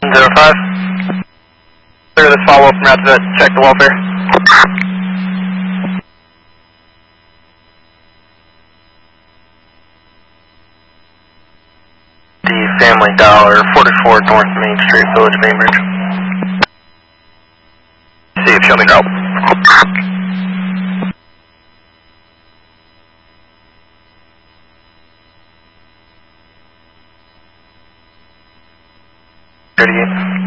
05. Clear this follow-up from out to check the welfare. The Family Dollar, 44 North Main Street, Village of Bainbridge. See if show me route. Ready?